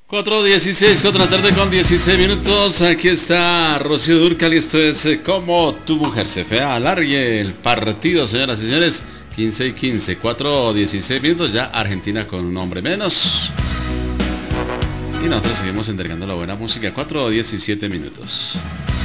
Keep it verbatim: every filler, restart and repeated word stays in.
cuatro dieciséis, cuatro de la tarde con dieciséis minutos. Aquí está Rocío Dúrcal y esto es eh, Como tu mujer se fea. Alargue el partido, señoras y señores. quince y quince, cuatro dieciséis minutos. Ya Argentina con un hombre menos. Y nosotros seguimos entregando la buena música. cuatro diecisiete minutos.